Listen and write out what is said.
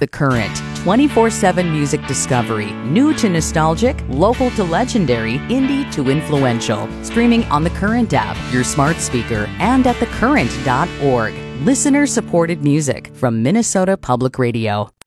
The Current, 24/7 music discovery, new to nostalgic, local to legendary, indie to influential. Streaming on the Current app, your smart speaker, and at thecurrent.org. Listener-supported music from Minnesota Public Radio.